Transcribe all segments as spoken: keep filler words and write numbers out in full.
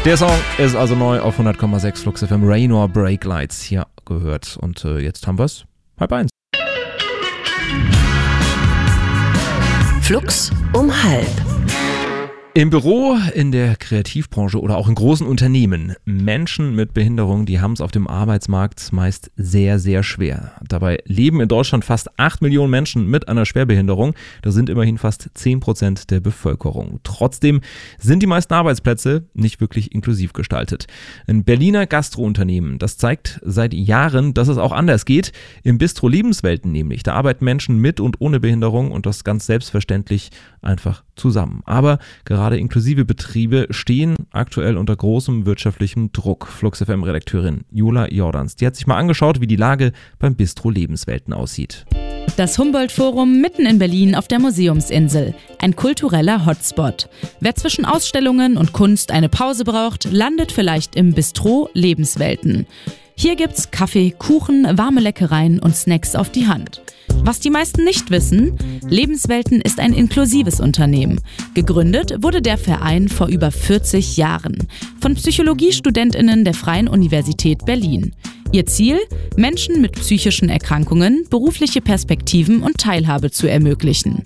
Der Song ist also neu auf hundert Komma sechs Flux F M. Raynor Break Lights hier gehört. Und äh, jetzt haben wir es halb eins. Flux um halb. Im Büro, in der Kreativbranche oder auch in großen Unternehmen. Menschen mit Behinderung, die haben es auf dem Arbeitsmarkt meist sehr, sehr schwer. Dabei leben in Deutschland fast acht Millionen Menschen mit einer Schwerbehinderung. Das sind immerhin fast zehn Prozent der Bevölkerung. Trotzdem sind die meisten Arbeitsplätze nicht wirklich inklusiv gestaltet. Ein Berliner Gastrounternehmen, das zeigt seit Jahren, dass es auch anders geht. Im Bistro Lebenswelten nämlich. Da arbeiten Menschen mit und ohne Behinderung und das ganz selbstverständlich einfach zusammen. Aber gerade Gerade inklusive Betriebe stehen aktuell unter großem wirtschaftlichem Druck. Flux F M-Redakteurin Jula Jordans, die hat sich mal angeschaut, wie die Lage beim Bistro Lebenswelten aussieht. Das Humboldt-Forum mitten in Berlin auf der Museumsinsel. Ein kultureller Hotspot. Wer zwischen Ausstellungen und Kunst eine Pause braucht, landet vielleicht im Bistro Lebenswelten. Hier gibt's Kaffee, Kuchen, warme Leckereien und Snacks auf die Hand. Was die meisten nicht wissen, Lebenswelten ist ein inklusives Unternehmen. Gegründet wurde der Verein vor über vierzig Jahren von PsychologiestudentInnen der Freien Universität Berlin. Ihr Ziel? Menschen mit psychischen Erkrankungen berufliche Perspektiven und Teilhabe zu ermöglichen.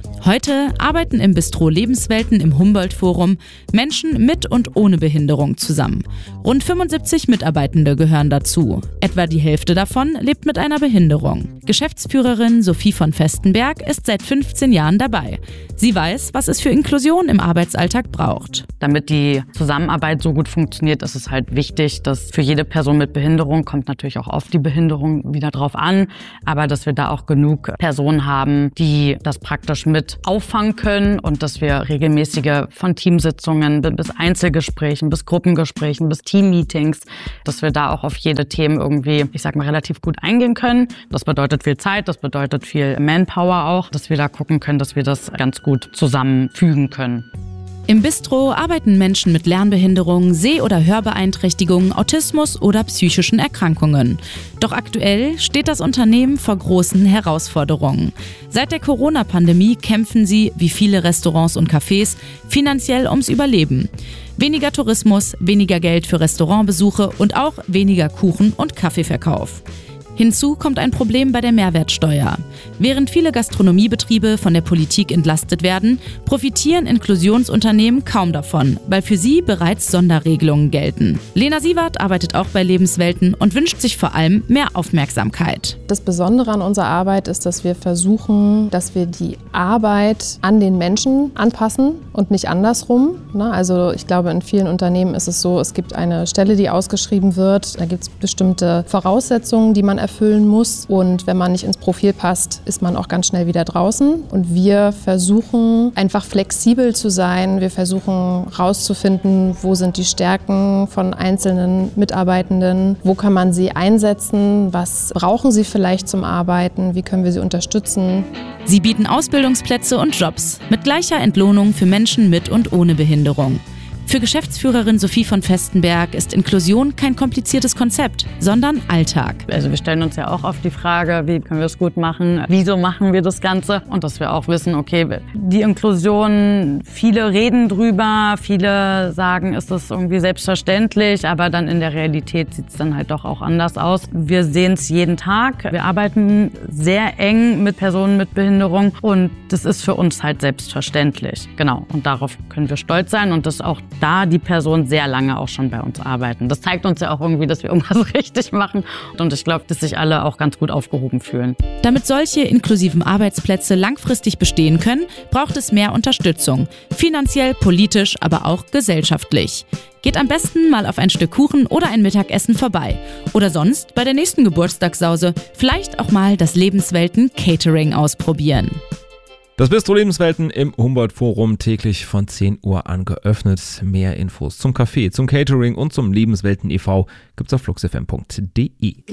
Heute arbeiten im Bistro Lebenswelten im Humboldt-Forum Menschen mit und ohne Behinderung zusammen. Rund fünfundsiebzig Mitarbeitende gehören dazu. Etwa die Hälfte davon lebt mit einer Behinderung. Geschäftsführerin Sophie von Festenberg ist seit fünfzehn Jahren dabei. Sie weiß, was es für Inklusion im Arbeitsalltag braucht. Damit die Zusammenarbeit so gut funktioniert, ist es halt wichtig, dass für jede Person mit Behinderung, kommt natürlich auch auf die Behinderung wieder drauf an, aber dass wir da auch genug Personen haben, die das praktisch mit auffangen können und dass wir regelmäßige von Teamsitzungen bis Einzelgesprächen, bis Gruppengesprächen, bis Teammeetings, dass wir da auch auf jede Themen irgendwie, ich sag mal, relativ gut eingehen können. Das bedeutet viel Zeit, das bedeutet viel Manpower auch, dass wir da gucken können, dass wir das ganz gut zusammenfügen können. Im Bistro arbeiten Menschen mit Lernbehinderung, Seh- oder Hörbeeinträchtigung, Autismus oder psychischen Erkrankungen. Doch aktuell steht das Unternehmen vor großen Herausforderungen. Seit der Corona-Pandemie kämpfen sie, wie viele Restaurants und Cafés, finanziell ums Überleben. Weniger Tourismus, weniger Geld für Restaurantbesuche und auch weniger Kuchen- und Kaffeeverkauf. Hinzu kommt ein Problem bei der Mehrwertsteuer. Während viele Gastronomiebetriebe von der Politik entlastet werden, profitieren Inklusionsunternehmen kaum davon, weil für sie bereits Sonderregelungen gelten. Lena Sievert arbeitet auch bei Lebenswelten und wünscht sich vor allem mehr Aufmerksamkeit. Das Besondere an unserer Arbeit ist, dass wir versuchen, dass wir die Arbeit an den Menschen anpassen und nicht andersrum. Also ich glaube, in vielen Unternehmen ist es so, es gibt eine Stelle, die ausgeschrieben wird, da gibt es bestimmte Voraussetzungen, die man erfüllen muss. Und wenn man nicht ins Profil passt, ist man auch ganz schnell wieder draußen. Und wir versuchen einfach flexibel zu sein. Wir versuchen herauszufinden, wo sind die Stärken von einzelnen Mitarbeitenden, wo kann man sie einsetzen, was brauchen sie vielleicht zum Arbeiten, wie können wir sie unterstützen. Sie bieten Ausbildungsplätze und Jobs mit gleicher Entlohnung für Menschen mit und ohne Behinderung. Für Geschäftsführerin Sophie von Festenberg ist Inklusion kein kompliziertes Konzept, sondern Alltag. Also wir stellen uns ja auch oft die Frage, wie können wir es gut machen, wieso machen wir das Ganze? Und dass wir auch wissen, okay, die Inklusion, viele reden drüber, viele sagen, ist das irgendwie selbstverständlich, aber dann in der Realität sieht es dann halt doch auch anders aus. Wir sehen es jeden Tag, wir arbeiten sehr eng mit Personen mit Behinderung und das ist für uns halt selbstverständlich. Genau, und darauf können wir stolz sein und das auch da die Personen sehr lange auch schon bei uns arbeiten. Das zeigt uns ja auch irgendwie, dass wir irgendwas richtig machen. Und ich glaube, dass sich alle auch ganz gut aufgehoben fühlen. Damit solche inklusiven Arbeitsplätze langfristig bestehen können, braucht es mehr Unterstützung. Finanziell, politisch, aber auch gesellschaftlich. Geht am besten mal auf ein Stück Kuchen oder ein Mittagessen vorbei. Oder sonst bei der nächsten Geburtstagssause vielleicht auch mal das Lebenswelten Catering ausprobieren. Das Bistro Lebenswelten im Humboldt-Forum täglich von zehn Uhr an geöffnet. Mehr Infos zum Café, zum Catering und zum Lebenswelten e V gibt's auf flux f m punkt d e.